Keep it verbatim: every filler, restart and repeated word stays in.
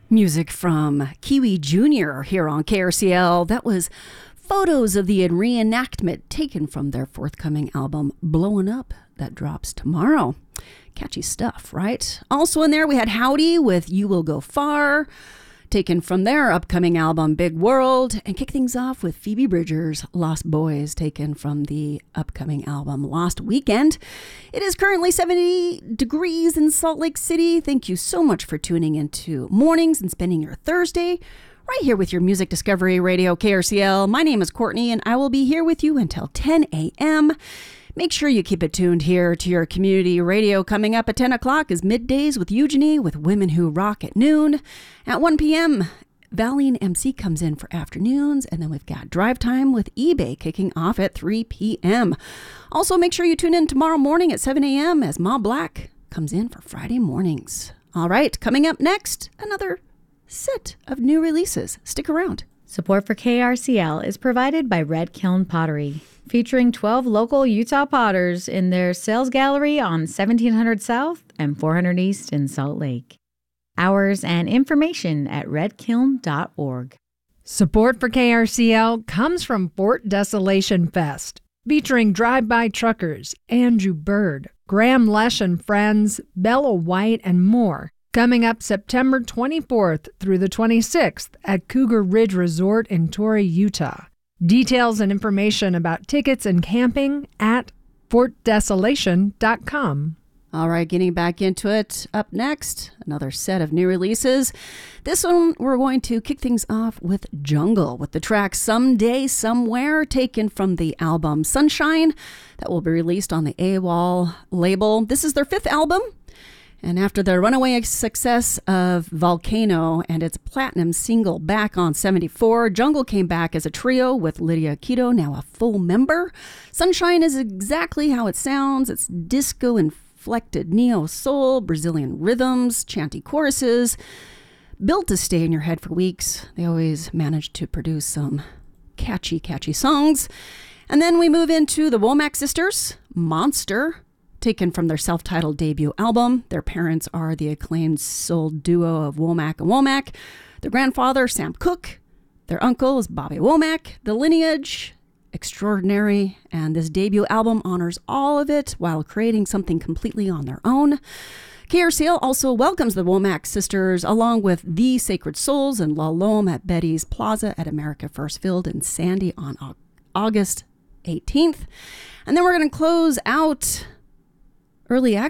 Music from Kiwi Junior here on K R C L. That was photos of the reenactment taken from their forthcoming album, Blowin' Up, that drops tomorrow. Catchy stuff, right? Also in there, we had Howdy with You Will Go Far, taken from their upcoming album, Big World, and kick things off with Phoebe Bridgers' Lost Boys, taken from the upcoming album, Lost Weekend. It is currently seventy degrees in Salt Lake City. Thank you so much for tuning into Mornings and spending your Thursday right here with your Music Discovery Radio, K R C L. My name is Courtney, and I will be here with you until ten a.m. Make sure you keep it tuned here to your community radio. Coming up at ten o'clock is Middays with Eugenie with Women Who Rock at noon. At one p.m., Valine M C comes in for afternoons, and then we've got Drive Time with eBay kicking off at three p.m. Also, make sure you tune in tomorrow morning at seven a.m. as Ma Black comes in for Friday mornings. All right, coming up next, another set of new releases. Stick around. Support for K R C L is provided by Red Kiln Pottery, featuring twelve local Utah potters in their sales gallery on seventeen hundred South and four hundred East in Salt Lake. Hours and information at red kiln dot org. Support for K R C L comes from Fort Desolation Fest, featuring drive-by truckers, Andrew Bird, Graham Lesh and Friends, Bella White, and more. Coming up September twenty-fourth through the twenty-sixth at Cougar Ridge Resort in Torrey, Utah. Details and information about tickets and camping at fort desolation dot com. All right, getting back into it. Up next, another set of new releases. This one, we're going to kick things off with Jungle, with the track Someday Somewhere, taken from the album Sunshine, that will be released on the AWOL label. This is their fifth album. And after the runaway success of Volcano and its platinum single Back on seventy-four, Jungle came back as a trio with Lydia Quito, now a full member. Sunshine is exactly how it sounds. It's disco-inflected neo-soul, Brazilian rhythms, chanty choruses, built to stay in your head for weeks. They always manage to produce some catchy, catchy songs. And then we move into the Womack Sisters, Monster, taken from their self-titled debut album. Their parents are the acclaimed soul duo of Womack and Womack. Their grandfather, Sam Cooke. Their uncle is Bobby Womack. The lineage, extraordinary, and this debut album honors all of it while creating something completely on their own. K R C L also welcomes the Womack Sisters along with The Sacred Souls and La Lome at Betty's Plaza at America First Field in Sandy on August eighteenth. And then we're going to close out Early